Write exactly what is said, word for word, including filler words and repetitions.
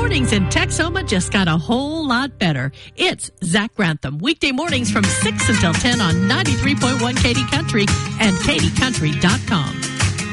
mornings in Texoma just got a whole lot better. It's Zach Grantham. Weekday mornings from six until ten on ninety-three point one Katy Country and Katy Country dot com.